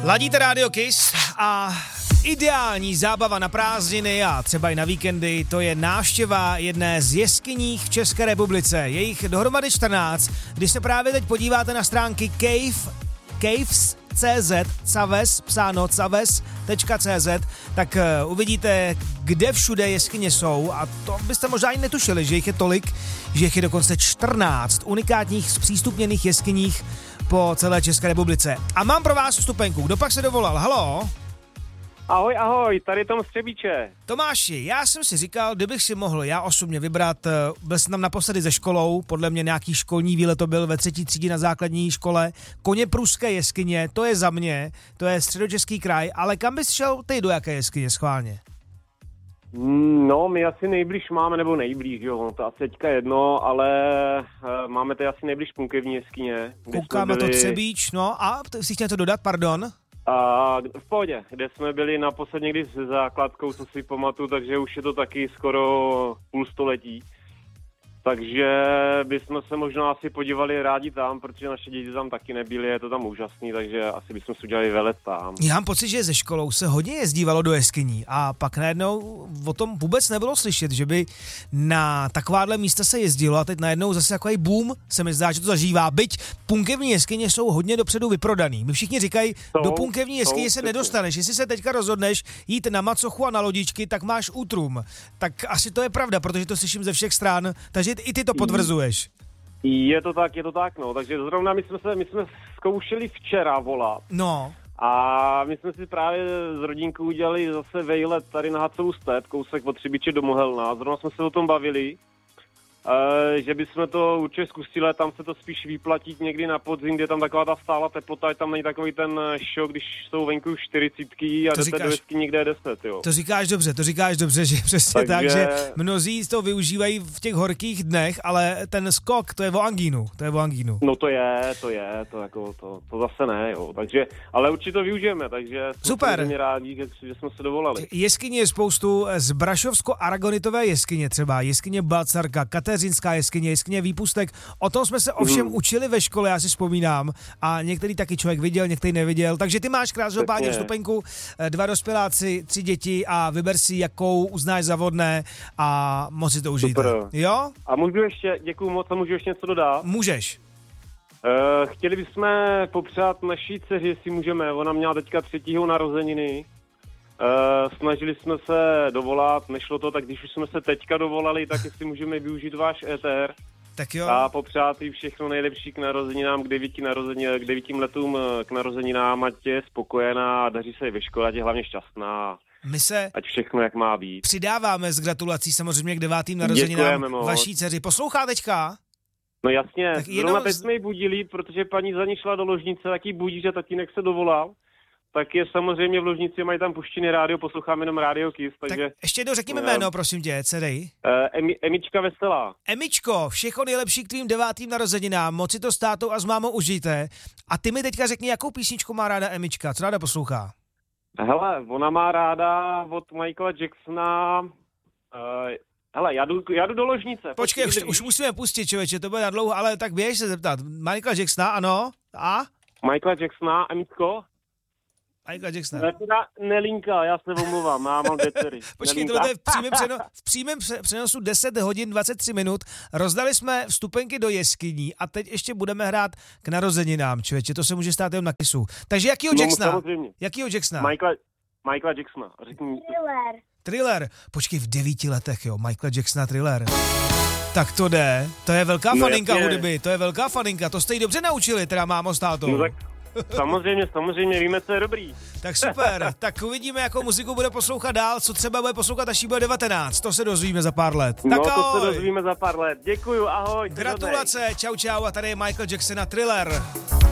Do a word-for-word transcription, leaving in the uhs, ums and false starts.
Ladíte Radio Kiss a ideální zábava na prázdniny a třeba i na víkendy, to je návštěva jedné z jeskyních v České republice. Je jich dohromady čtrnáct. Když se právě teď podíváte na stránky cave, caves tečka cé zet, caves, psáno caves tečka cé zet, tak uh, uvidíte, kde všude jeskyně jsou a to byste možná ani netušili, že jich je tolik, že jich je dokonce čtrnáct unikátních zpřístupněných jeskyních po celé České republice. A mám pro vás vstupenku. Kdo pak se dovolal? Haló? Ahoj, ahoj, tady Tom Střebíče. Tomáši, já jsem si říkal, kdybych si mohl já osobně vybrat, byl jsem tam naposledy ze školou, podle mě nějaký školní výlet to byl ve třetí třídě na základní škole, Koněpruské jeskyně, to je za mě, to je Středočeský kraj, ale kam bys šel ty, do jaké jeskyně schválně? No, my asi nejblíž máme, nebo nejblíž, jo, to asi teďka jedno, ale uh, máme tady asi nejblíž Punkevní jeskyně. Koukáme byli... to Třebíč, no a si chtěl to dodat, pardon? A v pohodě, kde jsme byli naposled někdy s základkou, co si pamatuju, takže už je to taky skoro půl století. Takže bychom se možná asi podívali rádi tam, protože naše děti tam taky nebyly, je to tam úžasný, takže asi bychom si udělali velet tam. Já mám pocit, že ze školou se hodně jezdívalo do jeskyní a pak najednou o tom vůbec nebylo slyšet, že by na takováhle místa se jezdilo a teď najednou zase takový boom se mi zdá, že to zažívá. Byť punkevní jeskyně jsou hodně dopředu vyprodaný. My všichni říkají, jsou, do punkevní jeskyně se nedostaneš. Jestli se teďka rozhodneš jít na macochu a na lodičky, tak máš útrum. Tak asi to je pravda, protože to slyším ze všech stran, takže i ty to potvrzuješ. Je to tak, je to tak, no. Takže zrovna my jsme se, my jsme zkoušeli včera volat. No. A my jsme si právě s rodinkou udělali zase vejlet tady na Hacovou step, kousek od Třebíče do Mohelna. Zrovna jsme se o tom bavili, e, že bychom to určitě zkusili, tam se to spíš vyplatit někdy na podzim, kde tam taková ta stála teplota, tam není takový ten šok, když jsou venku čtyřicítky a to jdete říkáš, do jeskyně někde deset, jo. To říkáš dobře, to říkáš dobře, že přesně Takže... tak, že mnozí to využívají v těch horkých dnech, ale ten skok, to je o angínu, to je o angínu. No to je, to je, to jako, to, to zase ne, jo, takže, ale určitě to využijeme, takže super. Jsme rádi, že, že jsme se dovolali. Jeskyně je spoustu, z Brašovsko-Aragonitové jeskyně třeba, jeskyně Balcarka, Kateřinská jeskyně, jeskyně Výpustek, o tom jsme se ovšem mm. učili ve škole, já si vzpomínám, a některý taky člověk viděl, některý neviděl, takže ty máš krásně vstupenku, dva dospěláci, tři děti a vyber si, jakou uznáš za vhodné a moc si to užijte. Super. Jo? A můžu ještě, děkuju moc, a můžu ještě něco dodat? Můžeš. Uh, chtěli bychom popřát naší dceři, jestli můžeme, ona měla teďka třetího narozeniny. Uh, snažili jsme se dovolat, nešlo to, tak když už jsme se teďka dovolali, tak jestli můžeme využít váš éter. Tak jo. A popřát jí všechno nejlepší k narozeninám, k devíti, narozenin, k devítím letům k narozeninám, ať je spokojená a daří se i ve škole, ať je hlavně šťastná. My se ať všechno jak má být. Přidáváme s gratulací samozřejmě k devátým narozeninám vaší dceři. Poslouchá teďka? No jasně, tak zrovna jenom... teď jsme ji budili, protože paní za ní šla do ložnice, tak jí budí, že tatínek se dovolal. Tak je samozřejmě v ložnici, mají tam puštěný rádio, posloucháme jenom Radio Kiss, takže... Tak ještě jednou řekněme no, jméno, prosím tě, cedej. Uh, Emi, Emička Veselá. Emičko, všechno nejlepší k tvým devátým narozeninám, moc si to s tátou a s mámou užijte. A ty mi teďka řekni, jakou písničku má ráda Emička, co ráda poslouchá? Hele, ona má ráda od Michaela Jacksona... Uh, hele, já jdu, já jdu do ložnice. Počkej, už, už musíme pustit, člověče, to bude na dlouho, ale tak běž se zeptat. Michaela Jacksona, ano? A? Michaela Jacksona, Emičko? Michaela Jacksona. Ne, teda Nelinka, já se omluvám, já mám dvě dcery. Počkej, tohle je v přímém, přeno, v přímém přenosu deset hodin dvacet tři minut. Rozdali jsme vstupenky do jeskyní a teď ještě budeme hrát k narozeninám, člověče, to se může stát jenom na Kissu. Takže jakýho no, Jacksona? Samozřejmě. Jakýho Jacksona? Michaela, Michaela Jacksona. Řekni. Thriller. Thriller. Počkej, v devíti letech, jo, Michaela Jacksona Thriller. Tak to jde, to je velká no, faninka jasně. hudby, to je velká faninka, to jste jí dobře naučili, teda mámo s tátou. No tak samozřejmě, samozřejmě, víme, co je dobrý. Tak super, tak uvidíme, jakou muziku bude poslouchat dál, co třeba bude poslouchat, až jí bude devatenáct, to se dozvíme za pár let. No tak to ahoj. se dozvíme za pár let, děkuju, ahoj. Gratulace, čau čau a tady je Michael Jackson a Thriller.